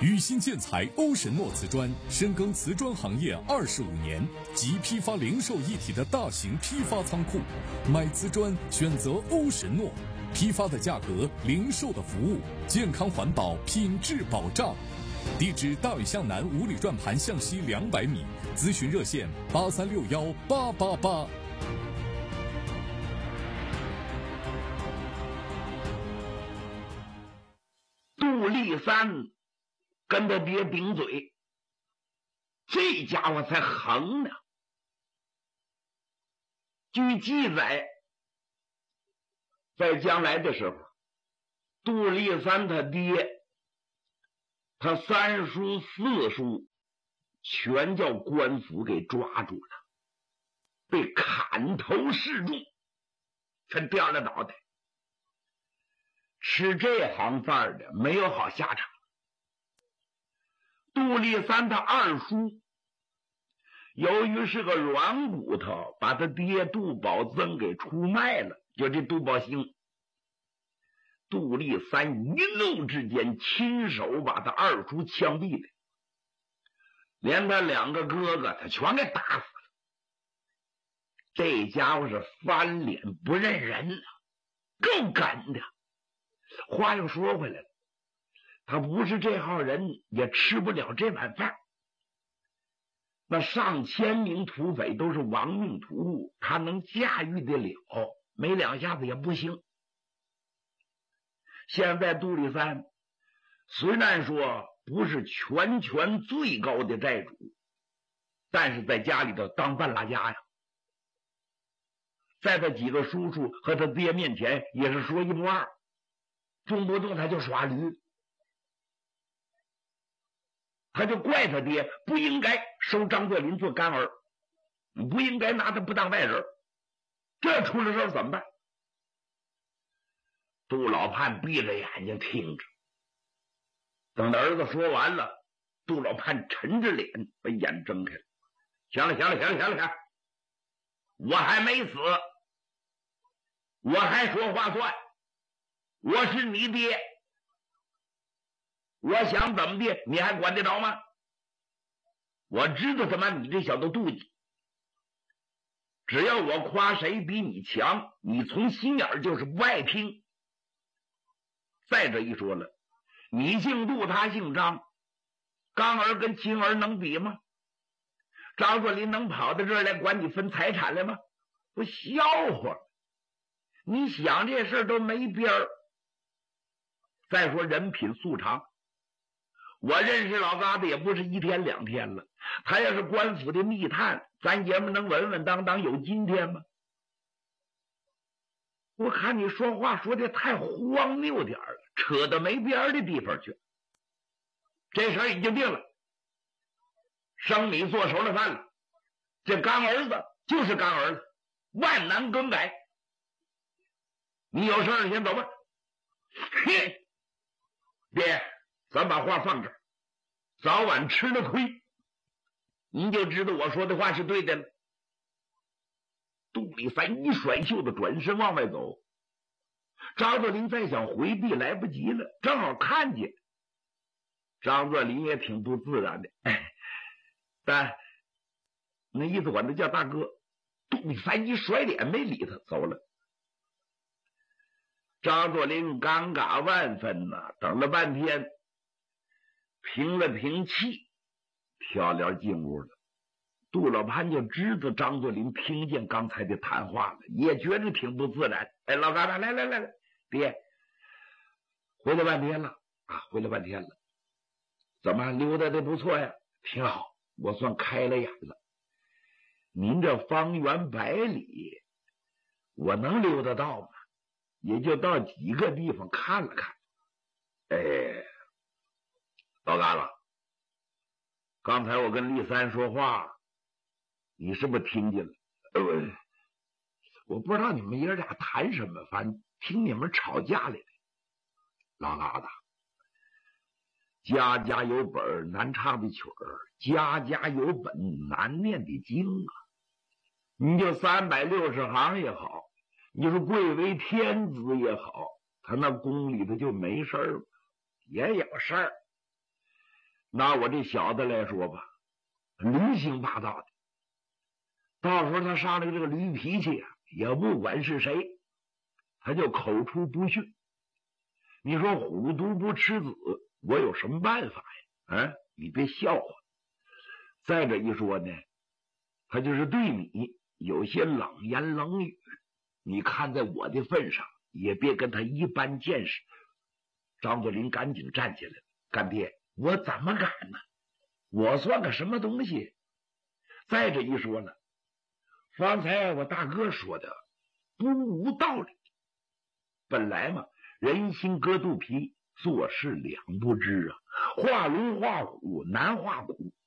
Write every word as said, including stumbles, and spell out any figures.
宇鑫建材欧神诺瓷砖深耕瓷砖行业二十五年，集批发零售一体的大型批发仓库，买瓷砖选择欧神诺，批发的价格，零售的服务，健康环保，品质保障。地址：大屿向南五里转盘向西两百米，咨询热线八三六幺八八八。 杜立三跟他爹顶嘴，这家伙才横呢。据记载，在将来的时候，杜立三他爹他三叔四叔全叫官府给抓住了，被砍头示众，全掉了脑袋。吃这行饭的没有好下场。杜立三他二叔由于是个软骨头，把他爹杜宝增给出卖了，就这杜宝兴。杜立三一怒之间亲手把他二叔枪毙了，连他两个哥哥他全给打死了。这家伙是翻脸不认人啊，够狠的。话又说回来了，他不是这号人也吃不了这碗饭。那上千名土匪都是亡命徒物，他能驾驭得了，没两下子也不行。现在杜立三虽然说不是全权最高的债主，但是在家里头当饭拉家呀，在他几个叔叔和他爹面前也是说一不二，动不动他就耍驴，他就怪他爹不应该收张作霖做干儿，不应该拿他不当外人，这出了事怎么办？杜老盼闭着眼睛听着，等他儿子说完了，杜老盼沉着脸把眼睁开了。行了行了行了行了行了，我还没死，我还说话算，我是你爹，我想怎么的你还管得着吗？我知道他妈你这小子妒忌，只要我夸谁比你强，你从心眼就是不爱听。再者一说了，你姓杜他姓张，刚儿跟亲儿能比吗？张作霖能跑到这儿来管你分财产来吗？不笑话，你想这事都没边儿。再说人品素常，我认识老疙瘩也不是一天两天了，他要是官府的密探，咱爷们能稳稳当当有今天吗？我看你说话说的太荒谬点了，扯到没边的地方去。这事儿已经定了，生米做熟了饭了，这干儿子就是干儿子，万难更改。你有事儿先走吧。嘿，爹，咱把话放这儿，早晚吃了亏，您就知道我说的话是对的了。杜立三一甩袖子转身往外走，张作霖再想回避来不及了，正好看见。张作霖也挺不自然的，哎，但那意思管他叫大哥。杜立三一甩脸没理他，走了。张作霖尴尬万分呐、啊，等了半天，平了平气，挑帘进屋了。杜老潘就知道张作霖听见刚才的谈话了，也觉得挺不自然。哎，老疙瘩，来来来来，爹，回来半天了啊，回来半天了，怎么溜达的不错呀？挺好，我算开了眼了。您这方圆百里，我能溜达到吗？也就到几个地方看了看。哎，老疙瘩，刚才我跟立三说话，你是不是听见了？呃，我不知道你们爷俩谈什么，反正听你们吵架来了。老疙瘩，家家有本难唱的曲儿，家家有本难念的经啊。你就三百六十行也好，你说贵为天子也好，他那宫里头就没事儿吗？也有事儿。 拿我这小子来说吧，驴性霸道的，到时候他上来这个驴脾气啊，也不管是谁，他就口出不逊。你说虎毒不吃子，我有什么办法呀？啊，你别笑话。再者一说呢，他就是对你有些冷言冷语，你看在我的份上，也别跟他一般见识。张作霖赶紧站起来了，干爹，我怎么敢呢？我算个什么东西？再者一说了，方才我大哥说的不无道理。本来嘛，人心隔肚皮，做事两不知啊，画龙画虎难画骨，